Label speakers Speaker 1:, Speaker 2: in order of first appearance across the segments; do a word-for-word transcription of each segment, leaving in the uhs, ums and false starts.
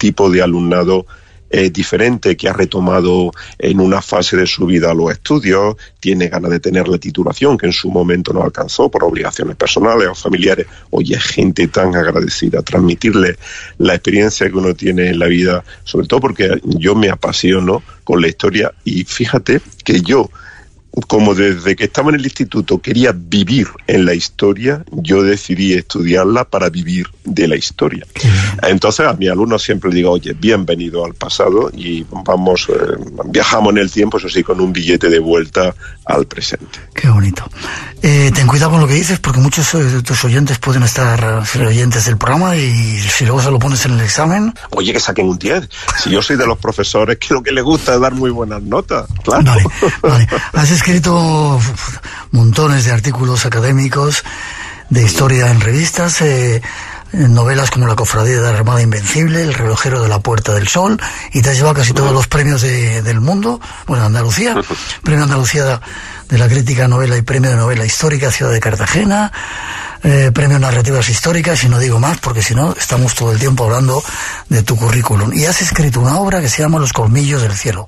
Speaker 1: tipo de alumnado eh, diferente, que ha retomado en una fase de su vida los estudios, tiene ganas de tener la titulación que en su momento no alcanzó por obligaciones personales o familiares. Oye, gente tan agradecida, transmitirle la experiencia que uno tiene en la vida, sobre todo porque yo me apasiono con la historia, y fíjate que yo, como desde que estaba en el instituto quería vivir en la historia, yo decidí estudiarla para vivir de la historia. Entonces a mis alumnos siempre les digo, oye, bienvenido al pasado, y vamos, eh, viajamos en el tiempo, eso sí, con un billete de vuelta al presente.
Speaker 2: Qué bonito. Eh, ten cuidado con lo que dices, porque muchos de tus oyentes pueden estar ser oyentes del programa, y si luego se lo pones en el examen...
Speaker 1: Oye, que saquen un diez. Si yo soy de los profesores que lo que les gusta es dar muy buenas notas, claro.
Speaker 2: Vale, vale. Has escrito montones de artículos académicos de historia en revistas, eh, novelas como La Cofradía de la Armada Invencible, El relojero de la Puerta del Sol, y te has llevado casi todos los premios de, del mundo. Bueno, Andalucía, Premio Andalucía de la Crítica Novela y Premio de Novela Histórica Ciudad de Cartagena, eh, Premio Narrativas Históricas, y no digo más porque si no estamos todo el tiempo hablando de tu currículum. Y has escrito una obra que se llama Los Colmillos del Cielo,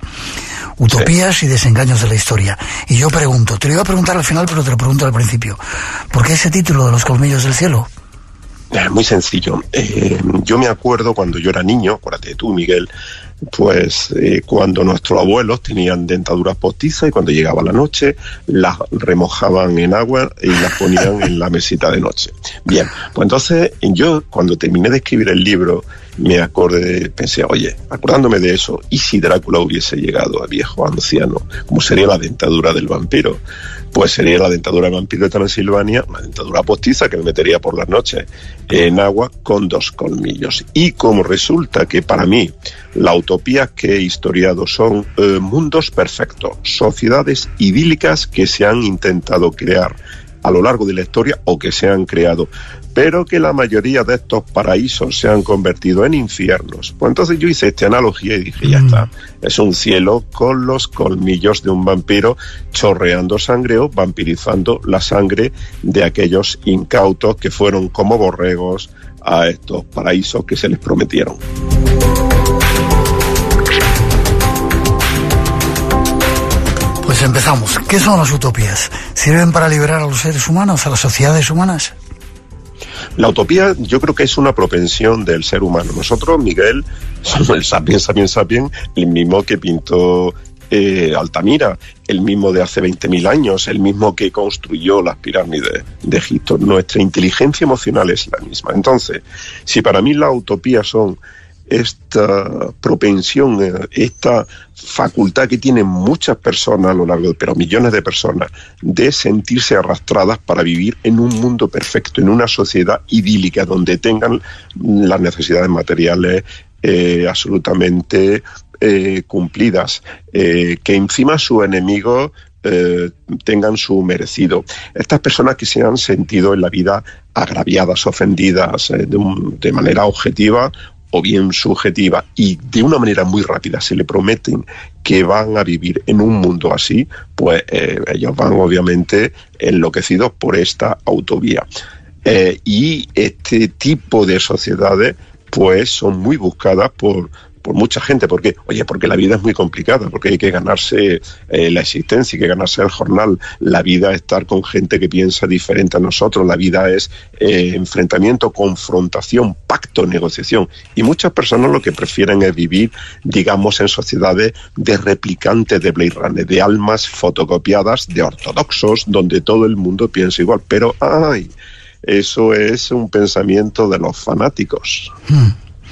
Speaker 2: utopías sí. y desengaños de la historia. Y yo pregunto, te lo iba a preguntar al final, pero te lo pregunto al principio, ¿por qué ese título de Los Colmillos del Cielo?
Speaker 1: Muy sencillo. Eh, yo me acuerdo cuando yo era niño, acuérdate tú, Miguel, pues eh, cuando nuestros abuelos tenían dentaduras postizas, y cuando llegaba la noche las remojaban en agua y las ponían en la mesita de noche. Bien, pues entonces yo cuando terminé de escribir el libro me acordé, pensé, oye, acordándome de eso, ¿y si Drácula hubiese llegado a viejo, anciano? ¿Cómo sería la dentadura del vampiro? Pues sería la dentadura del vampiro de Transilvania, una dentadura postiza que me metería por las noches en agua con dos colmillos. Y como resulta que para mí la utopía que he historiado son eh, mundos perfectos, sociedades idílicas que se han intentado crear a lo largo de la historia o que se han creado, pero que la mayoría de estos paraísos se han convertido en infiernos. Pues entonces yo hice esta analogía y dije, ya está, es un cielo con los colmillos de un vampiro chorreando sangre o vampirizando la sangre de aquellos incautos que fueron como borregos a estos paraísos que se les prometieron.
Speaker 2: Pues empezamos. ¿Qué son las utopías? ¿Sirven para liberar a los seres humanos, a las sociedades humanas?
Speaker 1: La utopía yo creo que es una propensión del ser humano. Nosotros, Miguel, somos el sapiens, sapiens, sapiens, el mismo que pintó eh, Altamira, el mismo de hace veinte mil años, el mismo que construyó las pirámides de Egipto. Nuestra inteligencia emocional es la misma. Entonces, si para mí las utopías son esta propensión, esta facultad que tienen muchas personas a lo largo de, pero millones de personas, de sentirse arrastradas para vivir en un mundo perfecto, en una sociedad idílica donde tengan las necesidades materiales eh, absolutamente eh, cumplidas, eh, que encima sus enemigos Eh, tengan su merecido. Estas personas que se han sentido en la vida agraviadas, ofendidas eh, de, un, de manera objetiva o bien subjetiva, y de una manera muy rápida se le prometen que van a vivir en un mundo así, pues eh, ellos van obviamente enloquecidos por esta utopía. Eh, y este tipo de sociedades pues son muy buscadas por por mucha gente. ¿Por qué? Oye, porque la vida es muy complicada, porque hay que ganarse eh, la existencia, hay que ganarse el jornal. La vida es estar con gente que piensa diferente a nosotros, la vida es eh, enfrentamiento, confrontación, pacto, negociación. Y muchas personas lo que prefieren es vivir, digamos, en sociedades de replicantes de Blade Runner, de almas fotocopiadas de ortodoxos, donde todo el mundo piensa igual. Pero, ¡ay! Eso es un pensamiento de los fanáticos.
Speaker 2: Hmm.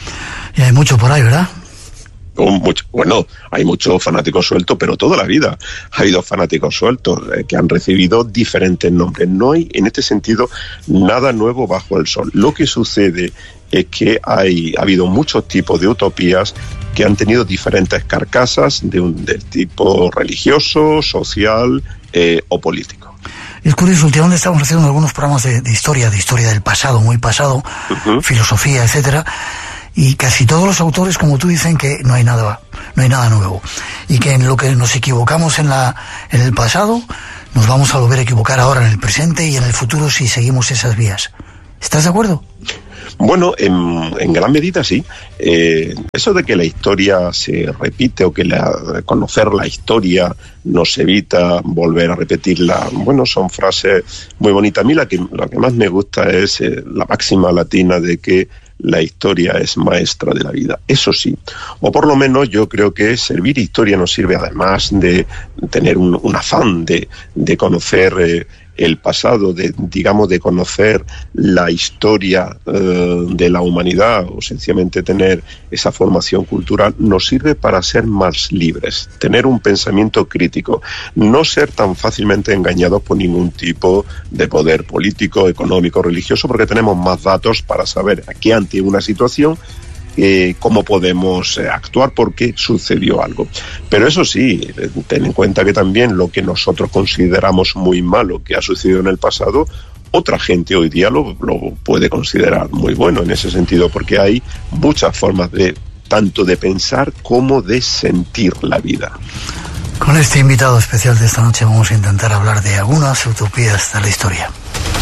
Speaker 2: Y hay mucho por ahí, ¿verdad?
Speaker 1: Mucho, bueno, hay muchos fanáticos sueltos, pero toda la vida ha habido fanáticos sueltos eh, que han recibido diferentes nombres. No hay, en este sentido, nada nuevo bajo el sol. Lo que sucede es que hay, ha habido muchos tipos de utopías que han tenido diferentes carcasas de un, del tipo religioso, social eh, o político.
Speaker 2: Es curioso, últimamente estamos haciendo algunos programas de, de historia, de historia del pasado, muy pasado, uh-huh. filosofía, etcétera. Y casi todos los autores, como tú, dicen que no hay nada, no hay nada nuevo, y que en lo que nos equivocamos en la, en el pasado, nos vamos a volver a equivocar ahora en el presente y en el futuro si seguimos esas vías. ¿Estás de acuerdo?
Speaker 1: Bueno, en, en gran medida sí. Eh, eso de que la historia se repite o que la, conocer la historia nos evita volver a repetirla, bueno, son frases muy bonitas. A mí la que, lo que más me gusta es eh, la máxima latina de que la historia es maestra de la vida. Eso sí, o por lo menos yo creo que servir historia nos sirve, además de tener un, un afán de, de conocer eh, el pasado, de, digamos, de conocer la historia eh, de la humanidad, o sencillamente tener esa formación cultural, nos sirve para ser más libres, tener un pensamiento crítico, no ser tan fácilmente engañados por ningún tipo de poder político, económico, religioso, porque tenemos más datos para saber aquí ante una situación Eh, cómo podemos eh, actuar porque sucedió algo. Pero eso sí, eh, ten en cuenta que también lo que nosotros consideramos muy malo que ha sucedido en el pasado, otra gente hoy día lo, lo puede considerar muy bueno en ese sentido, porque hay muchas formas de tanto de pensar como de sentir la vida.
Speaker 2: Con este invitado especial de esta noche vamos a intentar hablar de algunas utopías de la historia.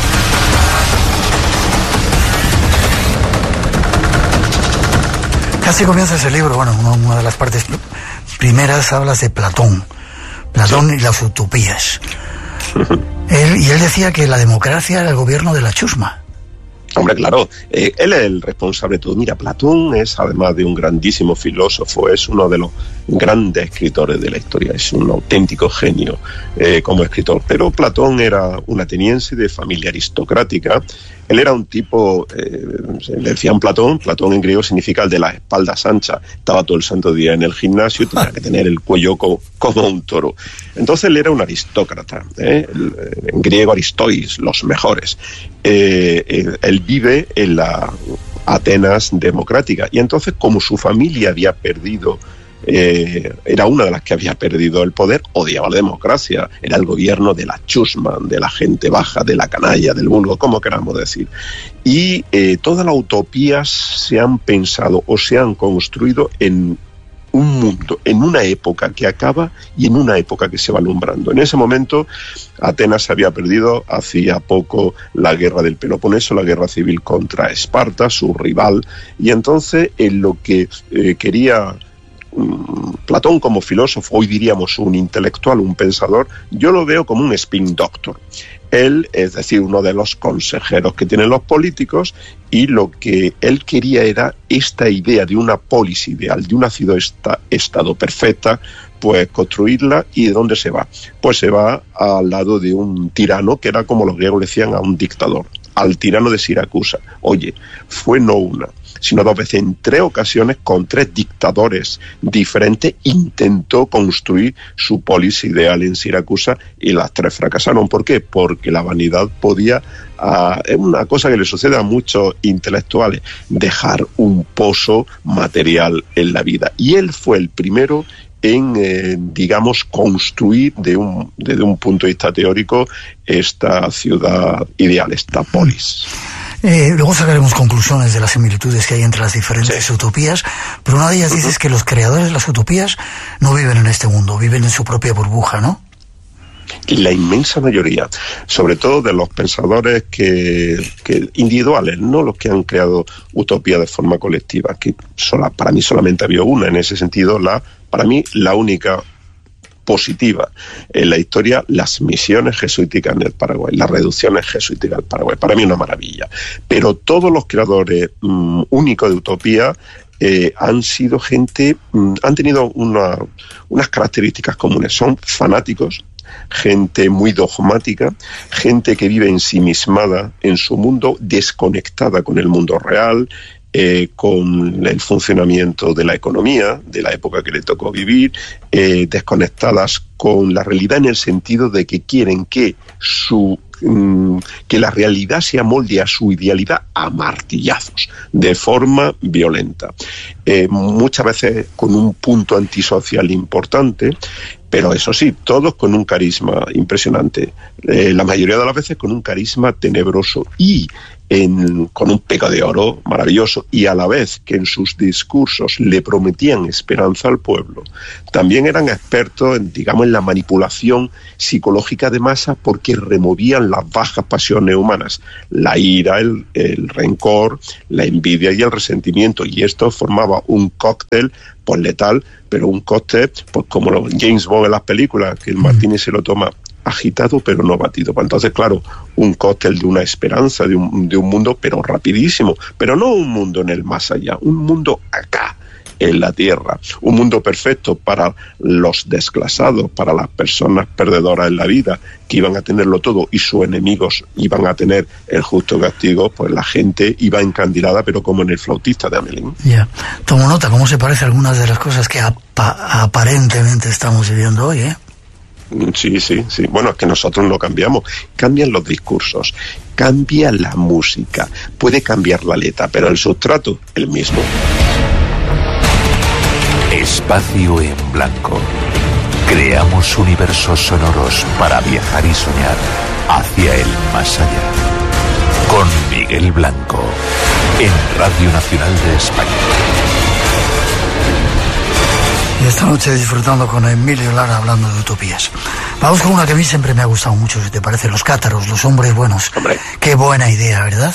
Speaker 2: Casi comienza ese libro, bueno, una, una de las partes primeras hablas de Platón, Platón sí. Y las utopías. él, y él decía que la democracia era el gobierno de la chusma.
Speaker 1: Hombre, claro, eh, él es el responsable de todo. Mira, Platón es, además de un grandísimo filósofo, es uno de los grandes escritores de la historia, es un auténtico genio eh, como escritor. Pero Platón era un ateniense de familia aristocrática. Él era un tipo, eh, le decían Platón, Platón en griego significa el de las espaldas anchas, estaba todo el santo día en el gimnasio y tenía que tener el cuello co, como un toro. Entonces él era un aristócrata, ¿eh? En griego aristois, los mejores. Eh, eh, él vive en la Atenas democrática y entonces como su familia había perdido Eh, era una de las que había perdido el poder, odiaba la democracia, era el gobierno de la chusma, de la gente baja, de la canalla, del vulgo, como queramos decir. Y eh, todas las utopías se han pensado o se han construido en un mundo, en una época que acaba y en una época que se va alumbrando. En ese momento Atenas había perdido hacía poco la guerra del Peloponeso, la guerra civil contra Esparta, su rival, y entonces en lo que eh, quería Platón como filósofo, hoy diríamos un intelectual, un pensador, yo lo veo como un spin doctor. Él, es decir, uno de los consejeros que tienen los políticos, y lo que él quería era esta idea de una polis ideal, de una ciudad-estado perfecta, pues construirla. ¿Y de dónde se va? Pues se va al lado de un tirano, que era como los griegos decían a un dictador, al tirano de Siracusa. Oye, fue no una, sino dos veces, en tres ocasiones, con tres dictadores diferentes, intentó construir su polis ideal en Siracusa y las tres fracasaron. ¿Por qué? Porque la vanidad podía, uh, es una cosa que le sucede a muchos intelectuales, dejar un pozo material en la vida. Y él fue el primero en, eh, digamos, construir de un, desde un punto de vista teórico esta ciudad ideal, esta polis.
Speaker 2: Eh, luego sacaremos conclusiones de las similitudes que hay entre las diferentes sí. utopías, pero una de ellas uh-huh. dices que los creadores de las utopías no viven en este mundo, viven en su propia burbuja, ¿no?
Speaker 1: La inmensa mayoría, sobre todo de los pensadores que, que individuales, no los que han creado utopía de forma colectiva, que sola, para mí solamente había una, en ese sentido, la para mí la única positiva en la historia, las misiones jesuíticas en el Paraguay, las reducciones jesuíticas del Paraguay. Para mí una maravilla. Pero todos los creadores mmm, únicos de utopía eh, han sido gente, mmm, han tenido una, unas características comunes. Son fanáticos, gente muy dogmática, gente que vive ensimismada en su mundo, desconectada con el mundo real, Eh, con el funcionamiento de la economía, de la época que le tocó vivir, eh, desconectadas con la realidad en el sentido de que quieren que su mm, que la realidad se amolde a su idealidad a martillazos, de forma violenta. Eh, muchas veces con un punto antisocial importante, pero eso sí, todos con un carisma impresionante, eh, la mayoría de las veces con un carisma tenebroso y en, con un pecado de oro maravilloso, y a la vez que en sus discursos le prometían esperanza al pueblo, también eran expertos en, digamos, en la manipulación psicológica de masas, porque removían las bajas pasiones humanas, la ira, el, el rencor, la envidia y el resentimiento, y esto formaba un cóctel pues letal, pero un cóctel pues como los James Bond en las películas, que el martini se lo toma agitado pero no batido. Entonces, claro, un cóctel de una esperanza, de un, de un mundo, pero rapidísimo, pero no un mundo en el más allá, un mundo acá, en la tierra, un mundo perfecto para los desclasados, para las personas perdedoras en la vida, que iban a tenerlo todo y sus enemigos iban a tener el justo castigo. Pues la gente iba encandilada, pero como en el flautista de Hamelin.
Speaker 2: Ya, yeah. Tomo nota, cómo se parece a algunas de las cosas que apa- aparentemente estamos viviendo hoy, ¿eh?
Speaker 1: Sí, sí, sí. Bueno, es que nosotros no cambiamos. Cambian los discursos, cambia la música, puede cambiar la letra, pero el sustrato, el mismo.
Speaker 3: Espacio en blanco. Creamos universos sonoros para viajar y soñar hacia el más allá. Con Miguel Blanco, en Radio Nacional de España.
Speaker 2: Y esta noche disfrutando con Emilio Lara hablando de utopías. Vamos con una que a mí siempre me ha gustado mucho, si te parece, los cátaros, los hombres buenos.
Speaker 1: Hombre.
Speaker 2: Qué buena idea, ¿verdad?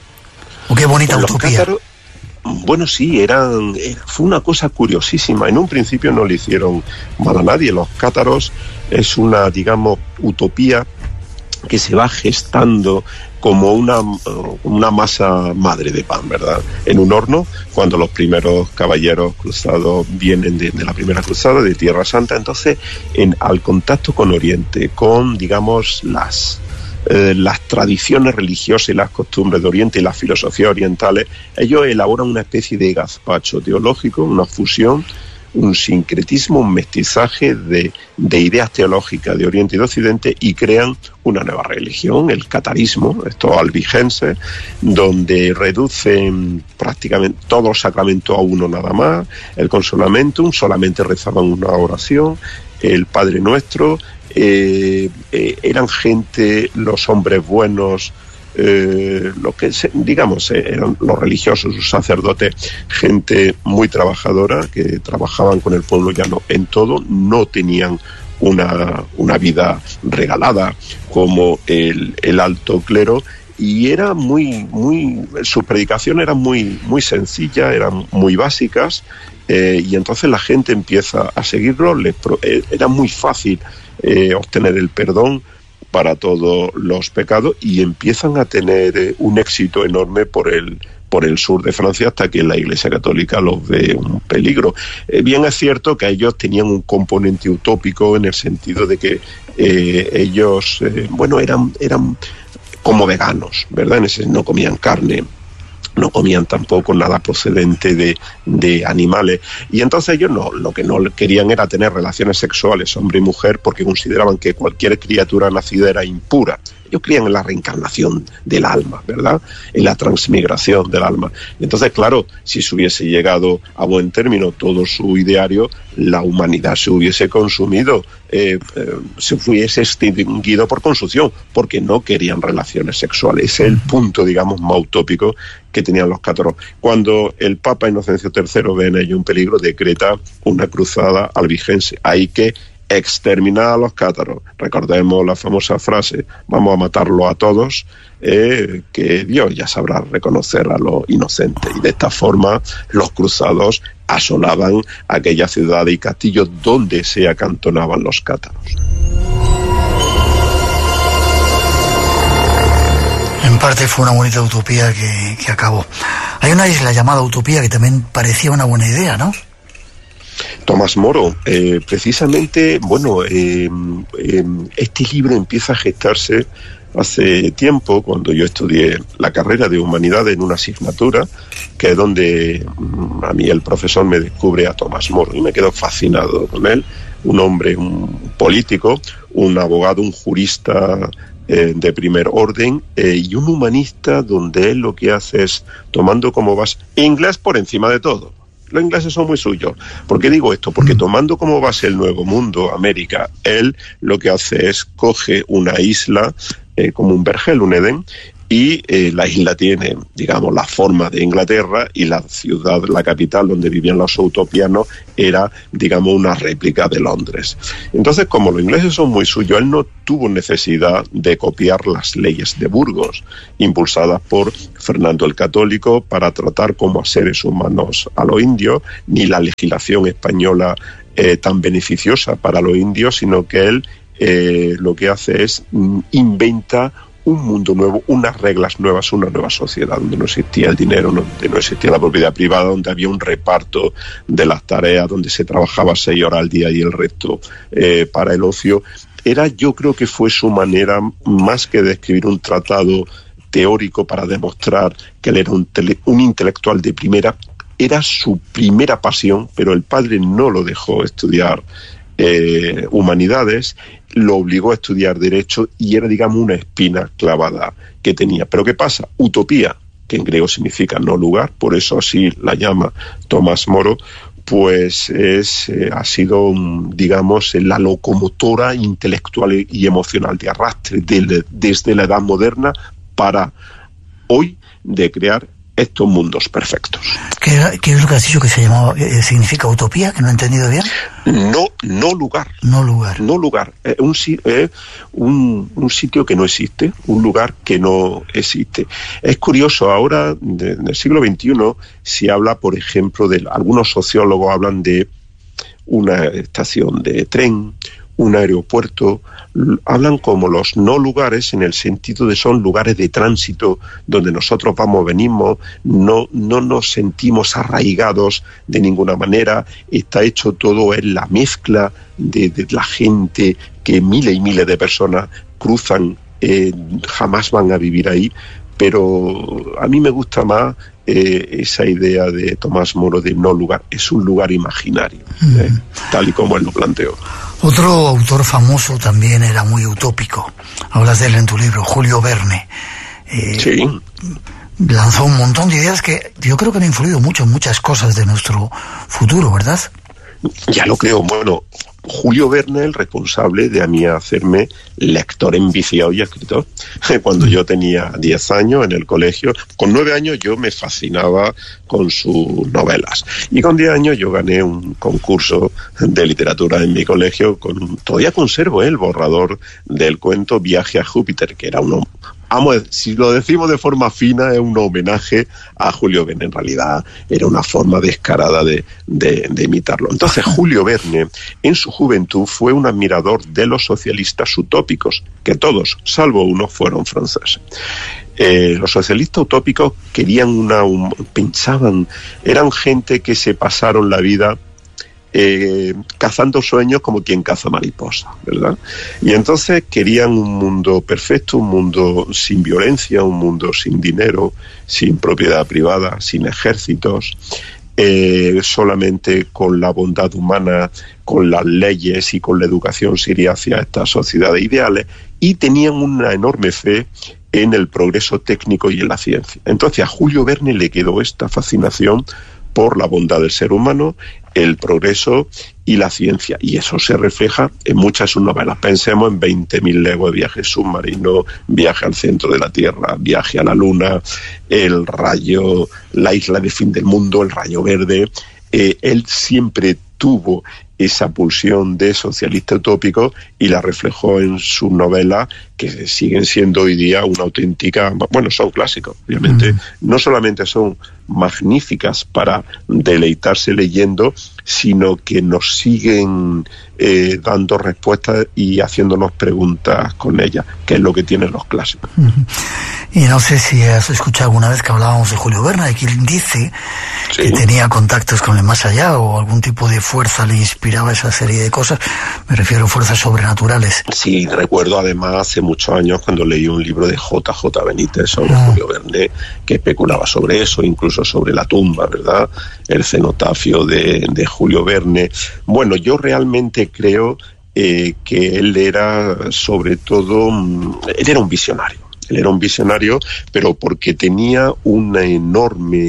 Speaker 2: O qué bonita
Speaker 1: Pues
Speaker 2: utopía.
Speaker 1: Cátaros, bueno, sí, eran, era, fue una cosa curiosísima. En un principio no le hicieron mal a nadie. Los cátaros es una, digamos, utopía que se va gestando como una, una masa madre de pan, ¿verdad? En un horno, cuando los primeros caballeros cruzados vienen de, de la primera cruzada, de Tierra Santa, entonces en, al contacto con Oriente, con, digamos, las, eh, las tradiciones religiosas y las costumbres de Oriente y las filosofías orientales, ellos elaboran una especie de gazpacho teológico, una fusión, un sincretismo, un mestizaje de, de ideas teológicas de Oriente y de Occidente, y crean una nueva religión, el catarismo, estos albigenses, donde reducen prácticamente todos los sacramentos a uno nada más, el consolamentum, solamente rezaban una oración, el Padre Nuestro, eh, eh, eran gente, los hombres buenos, Eh, lo que se, digamos eh, eran los religiosos, los sacerdotes, gente muy trabajadora, que trabajaban con el pueblo llano en todo, no tenían una, una vida regalada como el, el alto clero, y era muy, muy, sus predicaciones eran muy, muy sencillas, eran muy básicas, eh, y entonces la gente empieza a seguirlo, les pro, eh, era muy fácil eh, obtener el perdón para todos los pecados, y empiezan a tener eh, un éxito enorme por el por el sur de Francia, hasta que la Iglesia Católica los ve un peligro. Eh, bien es cierto que ellos tenían un componente utópico, en el sentido de que eh, ellos, eh, bueno, eran, eran como veganos, ¿verdad? En ese, no comían carne, no comían tampoco nada procedente de, de animales, y entonces ellos no, lo que no querían era tener relaciones sexuales hombre y mujer, porque consideraban que cualquier criatura nacida era impura. Ellos creían en la reencarnación del alma, ¿verdad? En la transmigración del alma. Entonces, claro, si se hubiese llegado a buen término todo su ideario, la humanidad se hubiese consumido, eh, eh, se hubiese extinguido por consución, porque no querían relaciones sexuales. Ese es el punto, digamos, más utópico que tenían los cátaros. Cuando el Papa Inocencio tercero ve en ello un peligro, decreta una cruzada albigense. Hay que exterminar a los cátaros. Recordemos la famosa frase: vamos a matarlo a todos, eh, que Dios ya sabrá reconocer a los inocentes. Y de esta forma los cruzados asolaban aquellas ciudades y castillos donde se acantonaban los cátaros.
Speaker 2: En parte fue una bonita utopía que, que acabó. Hay una isla llamada Utopía que también parecía una buena idea, ¿no?
Speaker 1: Tomás Moro, eh, precisamente, bueno, eh, eh, este libro empieza a gestarse hace tiempo, cuando yo estudié la carrera de Humanidades en una asignatura, que es donde a mí el profesor me descubre a Tomás Moro, y me quedo fascinado con él, un hombre, un político, un abogado, un jurista eh, de primer orden, eh, y un humanista, donde él lo que hace es, tomando como base inglés por encima de todo, los ingleses son muy suyos. ¿Por qué digo esto? Porque tomando como base el Nuevo Mundo, América, él lo que hace es coge una isla eh, como un vergel, un Edén, y eh, la isla tiene, digamos, la forma de Inglaterra, y la ciudad, la capital donde vivían los utopianos, era, digamos, una réplica de Londres. Entonces, como los ingleses son muy suyos, él no tuvo necesidad de copiar las leyes de Burgos, impulsadas por Fernando el Católico para tratar como a seres humanos a los indios, ni la legislación española eh, tan beneficiosa para los indios, sino que él eh, lo que hace es mm, inventa un mundo nuevo, unas reglas nuevas, una nueva sociedad donde no existía el dinero, donde no existía la propiedad privada, donde había un reparto de las tareas, donde se trabajaba seis horas al día y el resto eh, para el ocio. Era, yo creo que fue su manera, más que de escribir un tratado teórico para demostrar que él era un, tele, un intelectual de primera, era su primera pasión, pero el padre no lo dejó estudiar Eh, humanidades, lo obligó a estudiar derecho, y era, digamos, una espina clavada que tenía. Pero ¿qué pasa? Utopía, que en griego significa no lugar, por eso así la llama Tomás Moro, pues es, eh, ha sido, digamos, la locomotora intelectual y emocional de arrastre de, desde la Edad Moderna para hoy, de crear estos mundos perfectos.
Speaker 2: ¿Qué, qué es lo que has dicho que se llamaba, eh, significa utopía, que no he entendido bien?
Speaker 1: No, no lugar.
Speaker 2: No lugar.
Speaker 1: No lugar. Eh, un, eh, un, un sitio que no existe, un lugar que no existe. Es curioso, ahora, de, en el siglo veintiuno, se habla, por ejemplo, de algunos sociólogos hablan de una estación de tren, un aeropuerto, hablan como los no lugares en el sentido de son lugares de tránsito donde nosotros vamos, venimos, no, no nos sentimos arraigados de ninguna manera, está hecho todo en la mezcla de, de la gente, que miles y miles de personas cruzan, eh, jamás van a vivir ahí, pero a mí me gusta más eh, esa idea de Tomás Moro de no lugar, es un lugar imaginario, mm. eh, tal y como él lo planteó.
Speaker 2: Otro autor famoso también era muy utópico, hablas de él en tu libro, Julio Verne. Eh,
Speaker 1: sí.
Speaker 2: Lanzó un montón de ideas que yo creo que han influido mucho en muchas cosas de nuestro futuro, ¿verdad?
Speaker 1: Ya lo creo. Bueno, Julio Verne, el responsable de a mí hacerme lector enviciado y escritor. Cuando yo tenía diez años en el colegio, con nueve años yo me fascinaba con sus novelas. Y con diez años yo gané un concurso de literatura en mi colegio, con todavía conservo el borrador del cuento Viaje a Júpiter, que era uno... Vamos, si lo decimos de forma fina, es un homenaje a Julio Verne. En realidad era una forma descarada de, de, de imitarlo. Entonces Julio Verne, en su juventud, fue un admirador de los socialistas utópicos, que todos, salvo uno, fueron franceses. Eh, los socialistas utópicos querían una... Un, pensaban, eran gente que se pasaron la vida Eh, cazando sueños como quien caza mariposas, ¿verdad? Y entonces querían un mundo perfecto, un mundo sin violencia, un mundo sin dinero, sin propiedad privada, sin ejércitos, eh, solamente con la bondad humana, con las leyes y con la educación se iría hacia estas sociedades ideales, y tenían una enorme fe en el progreso técnico y en la ciencia. Entonces a Julio Verne le quedó esta fascinación por la bondad del ser humano, el progreso y la ciencia, y eso se refleja en muchas de sus novelas. Pensemos en veinte mil leguas de viaje submarino, Viaje al centro de la Tierra, Viaje a la Luna, El rayo, La isla de fin del mundo, El rayo verde. Eh, él siempre tuvo esa pulsión de socialista utópico y la reflejó en sus novelas, que siguen siendo hoy día una auténtica... Bueno, son clásicos, obviamente. Mm. No solamente son magníficas para deleitarse leyendo, sino que nos siguen eh, dando respuestas y haciéndonos preguntas con ellas, que es lo que tienen los clásicos.
Speaker 2: Mm. Y no sé si has escuchado alguna vez que hablábamos de Julio Verne, de quien dice sí. que tenía contactos con el más allá, o algún tipo de fuerza le inspiraba esa serie de cosas. Me refiero a fuerzas sobrenaturales.
Speaker 1: Sí, recuerdo además hace muchos años cuando leí un libro de J J Benítez sobre ah. Julio Verne, que especulaba sobre eso, incluso sobre la tumba, ¿verdad? El cenotafio de, de Julio Verne. Bueno, yo realmente creo eh, que él era, sobre todo, él era un visionario. Él era un visionario, pero porque tenía una enorme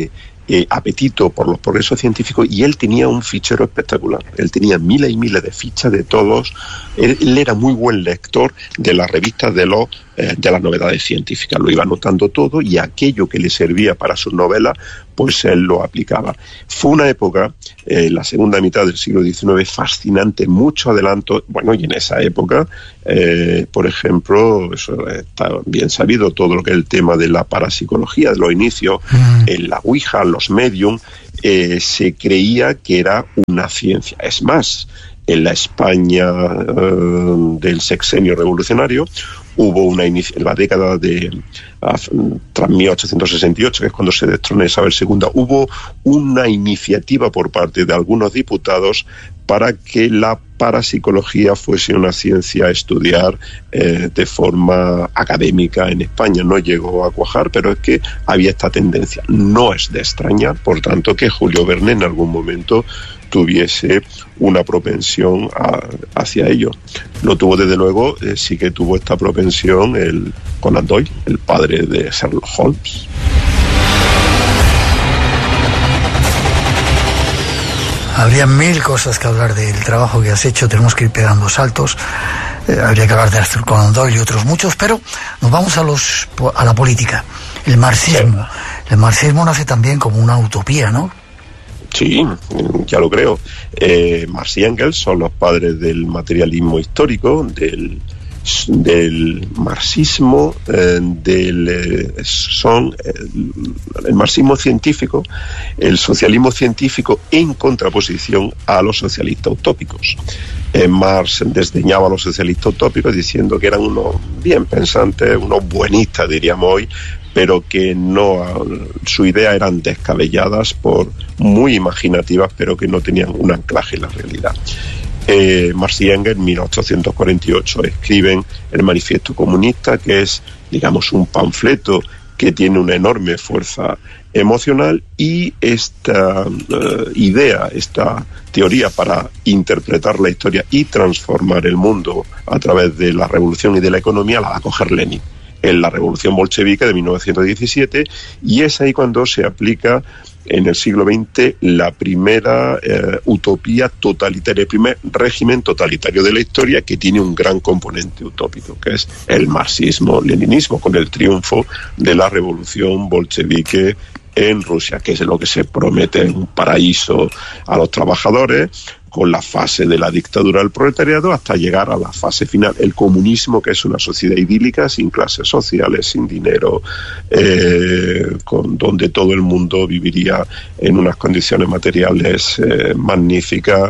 Speaker 1: eh, apetito por los progresos científicos, y él tenía un fichero espectacular. Él tenía miles y miles de fichas de todos. Él, él era muy buen lector de las revistas de los eh, de las novedades científicas. Lo iba anotando todo, y aquello que le servía para sus novelas, pues él lo aplicaba. Fue una época, eh, la segunda mitad del siglo diecinueve, fascinante, mucho adelanto. Bueno, y en esa época, eh, por ejemplo, eso está bien sabido, todo lo que es el tema de la parapsicología, de los inicios, mm. en la Ouija, los medium, eh, se creía que era una ciencia. Es más, en la España eh, del sexenio revolucionario, hubo una inicia- en la década de uh, tras mil ochocientos sesenta y ocho, que es cuando se destrona Isabel segunda, hubo una iniciativa por parte de algunos diputados para que la parapsicología fuese una ciencia a estudiar eh, de forma académica en España. No llegó a cuajar, pero es que había esta tendencia. No es de extrañar, por tanto, que Julio Verne en algún momento tuviese una propensión a, hacia ello. No tuvo, desde luego, eh, sí que tuvo esta propensión el Conan Doyle, el padre de Sherlock Holmes.
Speaker 2: Habría mil cosas que hablar del trabajo que has hecho, tenemos que ir pegando saltos. Eh, habría que hablar de Arthur Conan Doyle y otros muchos, pero nos vamos a los a la política. El marxismo. Sí. El marxismo nace también como una utopía, ¿no?
Speaker 1: Sí, ya lo creo. Eh, Marx y Engels son los padres del materialismo histórico, del, del marxismo, eh, del eh, son el, el marxismo científico, el socialismo científico en contraposición a los socialistas utópicos. Eh, Marx desdeñaba a los socialistas utópicos diciendo que eran unos bien pensantes, unos buenistas, diríamos hoy, pero que no, su idea eran descabelladas, por muy imaginativas, pero que no tenían un anclaje en la realidad. Eh, Marx y Engels en mil ochocientos cuarenta y ocho escriben el Manifiesto Comunista, que es, digamos, un panfleto que tiene una enorme fuerza emocional, y esta uh, idea, esta teoría para interpretar la historia y transformar el mundo a través de la revolución y de la economía, la va a coger Lenin en la Revolución Bolchevique de mil novecientos diecisiete, y es ahí cuando se aplica en el siglo veinte la primera eh, utopía totalitaria, el primer régimen totalitario de la historia, que tiene un gran componente utópico, que es el marxismo-leninismo, con el triunfo de la Revolución Bolchevique en Rusia, que es lo que se promete un paraíso a los trabajadores, con la fase de la dictadura del proletariado, hasta llegar a la fase final, el comunismo, que es una sociedad idílica, sin clases sociales, sin dinero, eh, con, donde todo el mundo viviría en unas condiciones materiales eh, magníficas,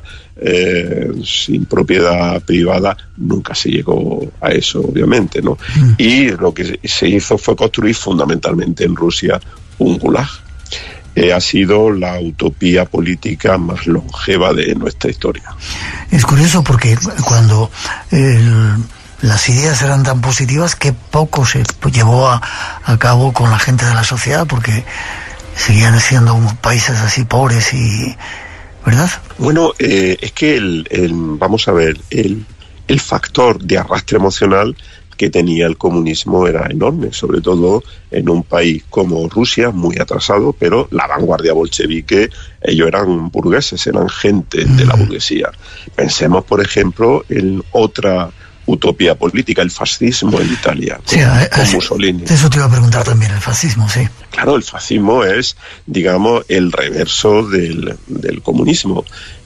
Speaker 1: eh, sin propiedad privada. Nunca se llegó a eso, obviamente, ¿no? Mm. Y lo que se hizo fue construir fundamentalmente en Rusia un gulag. Eh, ha sido la utopía política más longeva de nuestra historia.
Speaker 2: Es curioso porque cuando el, las ideas eran tan positivas, que poco se llevó a, a cabo con la gente de la sociedad, porque seguían siendo países así pobres y... ¿verdad?
Speaker 1: Bueno, eh, es que el, el, vamos a ver, el, el factor de arrastre emocional que tenía el comunismo era enorme, sobre todo en un país como Rusia, muy atrasado, pero la vanguardia bolchevique, ellos eran burgueses, eran gente de la burguesía. Pensemos, por ejemplo, en otra utopía política, el fascismo en Italia,
Speaker 2: sí,
Speaker 1: con,
Speaker 2: a,
Speaker 1: con
Speaker 2: a,
Speaker 1: Mussolini.
Speaker 2: Eso te iba a preguntar también, el fascismo, sí.
Speaker 1: Claro, el fascismo es, digamos, el reverso del, del comunismo.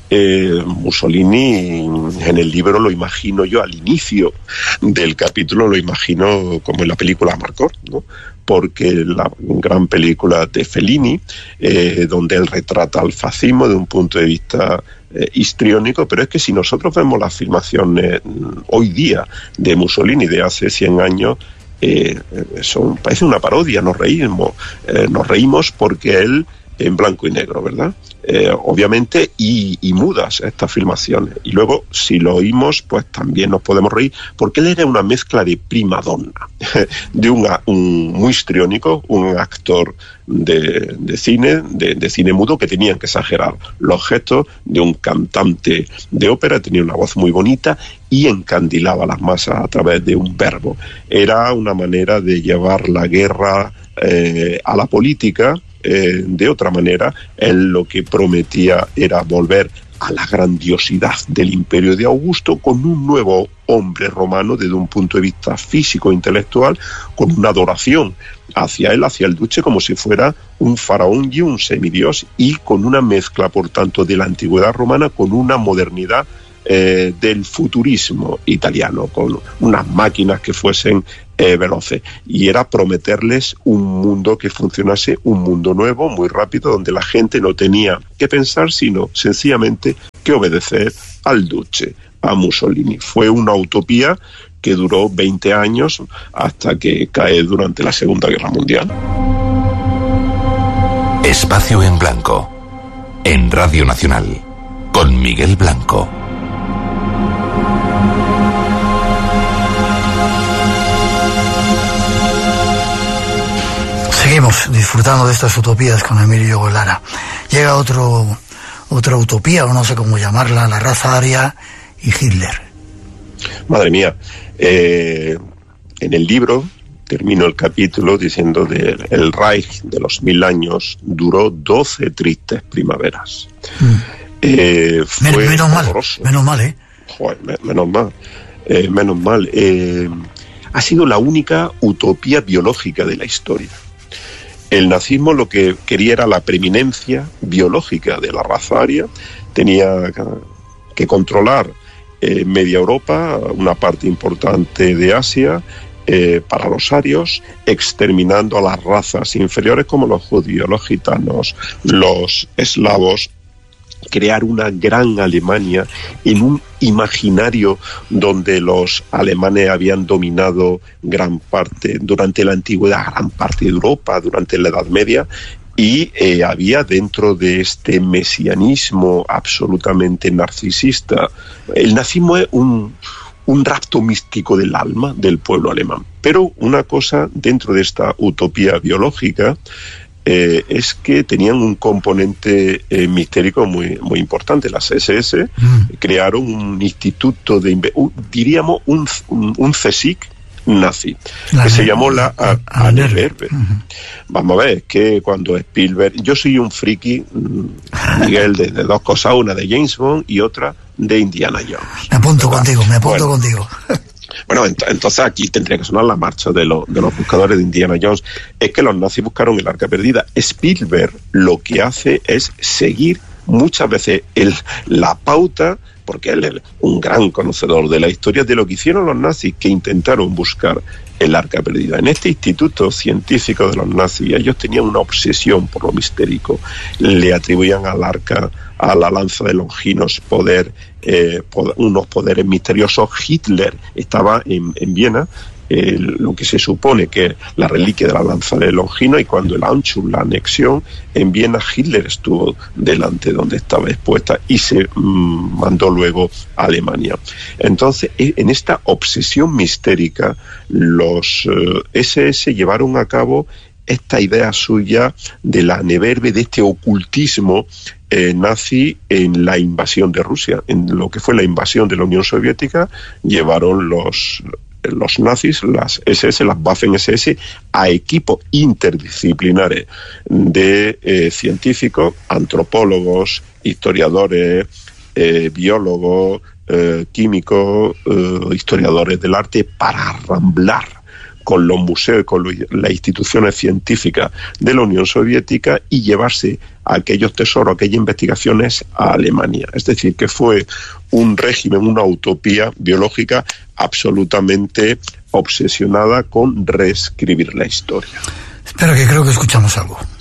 Speaker 1: Eh, Mussolini, en el libro lo imagino yo, al inicio del capítulo lo imagino como en la película Marcor, ¿no? Porque la gran película de Fellini, eh, donde él retrata al fascismo de un punto de vista eh, histriónico, pero es que si nosotros vemos las filmaciones hoy día de Mussolini de hace cien años, eh, son, parece una parodia, nos reímos, eh, nos reímos porque él, en blanco y negro, ¿verdad? Eh, obviamente, y, y mudas estas filmaciones. Y luego, si lo oímos, pues también nos podemos reír, porque él era una mezcla de prima donna, de un, un muy histriónico, un actor de, de cine, de, de cine mudo, que tenían que exagerar los gestos, de un cantante de ópera, tenía una voz muy bonita y encandilaba a las masas a través de un verbo. Era una manera de llevar la guerra eh, a la política, eh, de otra manera. Él lo que prometía era volver a la grandiosidad del imperio de Augusto con un nuevo hombre romano desde un punto de vista físico e intelectual, con una adoración hacia él, hacia el duce, como si fuera un faraón y un semidios, y con una mezcla, por tanto, de la antigüedad romana con una modernidad eh, del futurismo italiano, con unas máquinas que fuesen eh, veloces. Y era prometerles un mundo que funcionase, un mundo nuevo, muy rápido, donde la gente no tenía que pensar, sino sencillamente que obedecer al duce, a Mussolini. Fue una utopía que duró veinte años hasta que cae durante la Segunda Guerra Mundial.
Speaker 3: Espacio en Blanco, en Radio Nacional, con Miguel Blanco.
Speaker 2: Seguimos disfrutando de estas utopías con Emilio Lara. Llega otro, otra utopía, o no sé cómo llamarla, la raza aria y Hitler.
Speaker 1: Madre mía, eh, en el libro termino el capítulo diciendo que el Reich de los mil años duró doce tristes primaveras. Mm. Eh, fue
Speaker 2: Men, menos mal, menos mal, ¿eh?
Speaker 1: Joder, me, menos mal, eh, menos mal. Eh, ha sido la única utopía biológica de la historia. El nazismo lo que quería era la preeminencia biológica de la raza aria, tenía que controlar eh, media Europa, una parte importante de Asia, eh, para los arios, exterminando a las razas inferiores como los judíos, los gitanos, los eslavos, crear una gran Alemania en un imaginario donde los alemanes habían dominado gran parte, durante la antigüedad, gran parte de Europa, durante la Edad Media, y eh, había dentro de este mesianismo absolutamente narcisista, el nazismo es un, un rapto místico del alma del pueblo alemán. Pero una cosa dentro de esta utopía biológica Eh, es que tenían un componente eh, mistérico muy, muy importante. Las ese ese mm. crearon un instituto de, un, diríamos, un, un, un CSIC nazi, la que se llamó la Anneberbe. Uh-huh. Vamos a ver, es que cuando Spielberg... Yo soy un friki, Miguel, de, de dos cosas, una de James Bond y otra de Indiana Jones.
Speaker 2: Me apunto ¿verdad? contigo, me apunto bueno. contigo.
Speaker 1: Bueno, ent- entonces aquí tendría que sonar la marcha de, lo, de los buscadores de Indiana Jones. Es que los nazis buscaron el arca perdida. Spielberg lo que hace es seguir muchas veces el, la pauta, porque él es un gran conocedor de la historia, de lo que hicieron los nazis, que intentaron buscar el arca perdida. En este instituto científico de los nazis, ellos tenían una obsesión por lo mistérico. Le atribuían al arca, a la lanza de Longinos, poder, eh, poder unos poderes misteriosos. Hitler estaba en, en Viena, eh, lo que se supone que la reliquia de la lanza de Longinos, y cuando el Anschluss, la anexión, en Viena Hitler estuvo delante donde estaba expuesta y se mmm, mandó luego a Alemania. Entonces, en esta obsesión mistérica, los eh, ese ese llevaron a cabo esta idea suya de la Anneberbe, de este ocultismo eh, nazi en la invasión de Rusia. En lo que fue la invasión de la Unión Soviética, llevaron los, los nazis, las ese ese, las Waffen ese ese, a equipos interdisciplinares de eh, científicos, antropólogos, historiadores, eh, biólogos, eh, químicos, eh, historiadores del arte, para arramblar con los museos, con las instituciones científicas de la Unión Soviética y llevarse aquellos tesoros, aquellas investigaciones a Alemania. Es decir, que fue un régimen, una utopía biológica absolutamente obsesionada con reescribir la historia.
Speaker 2: Espera, que creo que escuchamos algo.